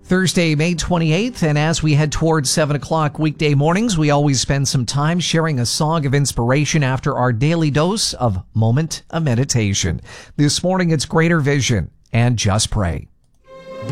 Thursday, May 28th, and as we head towards 7 o'clock weekday mornings, we always spend some time sharing a song of inspiration after our daily dose of Moment of Meditation. This morning, it's Greater Vision and Just Pray.